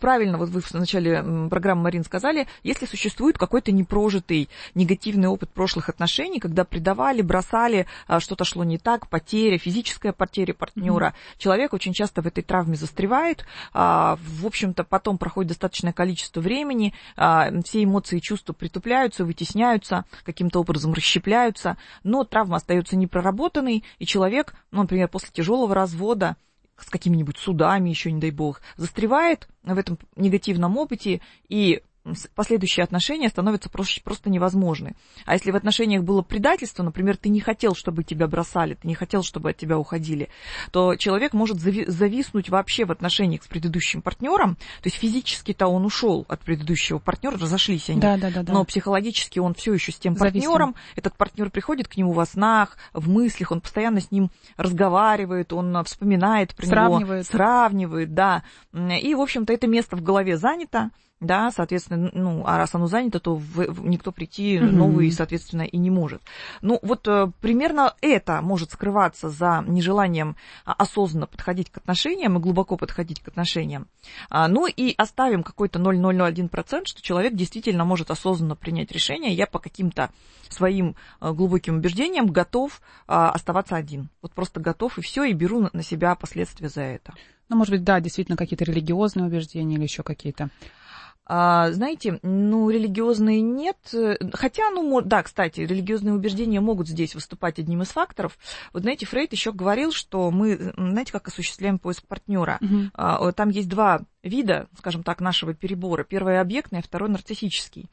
правильно, вот вы в начале программы, Марин, сказали, если существует какой-то непрожитый негативный опыт прошлых отношений, когда предавали, бросали, что-то шло не так, потеря, физическая потеря партнера, человек очень часто в этой травме застревает, в общем-то, потом проходит достаточное количество времени, все эмоции и чувства притупляются, вытесняются, каким-то образом расщепляются, но травма остается непроработанной, и человек, ну, например, после тяжелого развода, с какими-нибудь судами еще, не дай бог, застревает в этом негативном опыте, и последующие отношения становятся просто невозможны. А если в отношениях было предательство, например, ты не хотел, чтобы тебя бросали, ты не хотел, чтобы от тебя уходили, то человек может зависнуть вообще в отношениях с предыдущим партнером, то есть физически-то он ушел от предыдущего партнера, разошлись они, но психологически он все еще с тем партнером, этот партнер приходит к нему во снах, в мыслях, он постоянно с ним разговаривает, он вспоминает про него, сравнивает, да, и, в общем-то, это место в голове занято. Да, соответственно, ну, а раз оно занято, то никто прийти новый, соответственно, и не может. Ну, вот примерно это может скрываться за нежеланием осознанно подходить к отношениям и глубоко подходить к отношениям. Ну, и оставим какой-то 0,001%, что человек действительно может осознанно принять решение. Я по каким-то своим глубоким убеждениям готов оставаться один. Вот просто готов, и все, и беру на себя последствия за это. Ну, может быть, да, действительно, какие-то религиозные убеждения или еще какие-то. Знаете, ну, религиозные нет, хотя, ну, да, кстати, религиозные убеждения могут здесь выступать одним из факторов. Вот, знаете, Фрейд еще говорил, что мы, знаете, как осуществляем поиск партнера. Там есть два вида, скажем так, нашего перебора. Первый объектный, а второй нарциссический.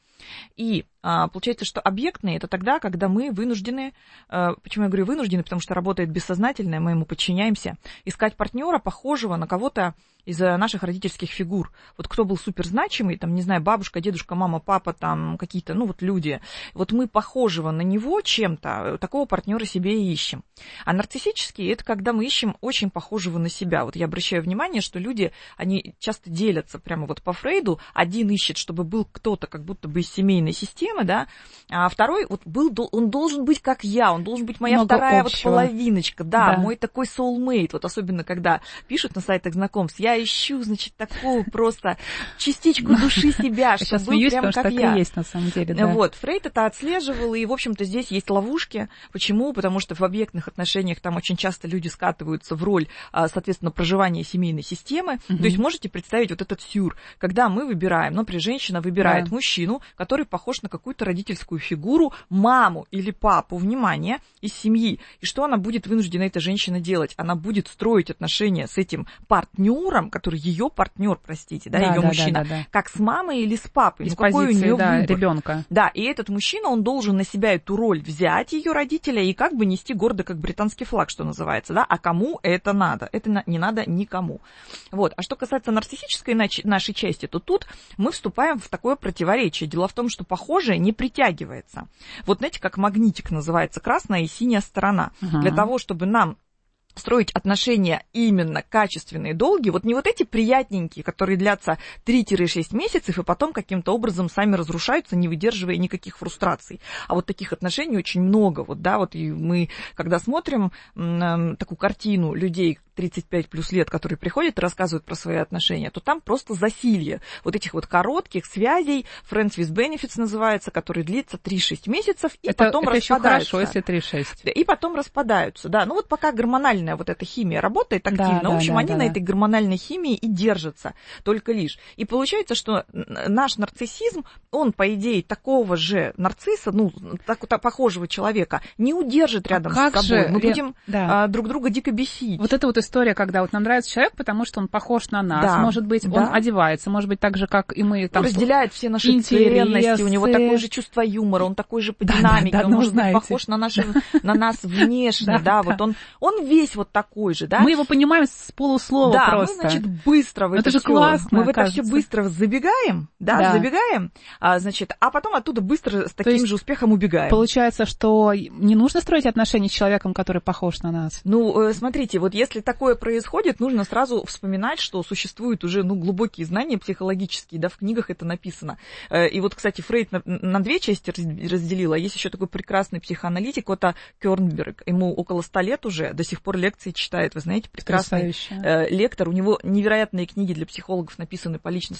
И получается, что объектные – это тогда, когда мы вынуждены, почему я говорю вынуждены, потому что работает бессознательное, мы ему подчиняемся, искать партнера, похожего на кого-то из наших родительских фигур. Вот кто был суперзначимый, там, не знаю, бабушка, дедушка, мама, папа, там, какие-то, ну, вот люди. Вот мы похожего на него чем-то, такого партнера себе и ищем. А нарциссический – это когда мы ищем очень похожего на себя. Вот я обращаю внимание, что люди, они часто делятся прямо вот по Фрейду. Один ищет, чтобы был кто-то как будто бы из семейной системы, да, а второй, вот он должен быть как я, он должен быть моя много вторая общего. вот половиночка, да, мой такой soulmate, вот особенно когда пишут на сайтах знакомств, я ищу, значит, такую просто частичку души себя, чтобы был прям как я. Так и есть на самом деле, да. Вот, Фрейд это отслеживал, и, в общем-то, здесь есть ловушки. Почему? Потому что в объектных отношениях там очень часто люди скатываются в роль, соответственно, проживания семейной системы. То есть можете представить вот этот сюр, когда мы выбираем, например, женщина выбирает мужчину, который похож на какую-то родительскую фигуру, маму или папу, внимание, из семьи. И что она будет вынуждена, эта женщина, делать? Она будет строить отношения с этим партнером, который ее партнер, простите, да, ее мужчина, как с мамой или с папой. Из какой позиции, у нее выбор? Ребенка. Да, и этот мужчина, он должен на себя эту роль взять, ее родителя, и как бы нести гордо, как британский флаг, что называется, да, а кому это надо? Это не надо никому. Вот. А что касается нарциссической нашей части, то тут мы вступаем в такое противоречие. Дело в том, что похожее не притягивается. Вот знаете, как магнитик называется, красная и синяя сторона. Для того, чтобы нам строить отношения именно качественные, долгие, вот не вот эти приятненькие, которые длятся 3-6 месяцев и потом каким-то образом сами разрушаются, не выдерживая никаких фрустраций. А вот таких отношений очень много. Вот, да, вот и мы, когда смотрим такую картину людей 35 плюс лет, которые приходят и рассказывают про свои отношения, то там просто засилье вот этих вот коротких связей, Friends with Benefits называется, который длится 3-6 месяцев, и потом это распадаются. Еще хорошо, если 3-6. И потом распадаются, да. Ну вот пока гормональная вот эта химия работает активно, в общем, они на этой гормональной химии и держатся только лишь. И получается, что наш нарциссизм, он, по идее, такого же нарцисса, ну, похожего человека, не удержит рядом с собой. Мы будем друг друга дико бесить. Вот это вот история, когда вот нам нравится человек, потому что он похож на нас. Да, может быть, он одевается, может быть, так же, как и мы. Там, разделяет все наши ценности, у него такое же чувство юмора, он такой же по динамике, он может быть похож на нас внешне, да, вот он весь вот такой же, да. Мы его понимаем с полуслова просто. Да, мы, значит, быстро в это все, мы в это все быстро забегаем, значит, а потом оттуда быстро с таким же успехом убегаем. Получается, что не нужно строить отношения с человеком, который похож на нас. Ну, смотрите, вот если такое происходит, нужно сразу вспоминать, что существуют уже, глубокие знания психологические, да, в книгах это написано. И вот, кстати, Фрейд на две части разделил, а есть еще такой прекрасный психоаналитик Отто Кёрнберг, ему около 100 лет уже, до сих пор лекции читает, вы знаете, прекрасный лектор, у него невероятные книги для психологов написаны по личностному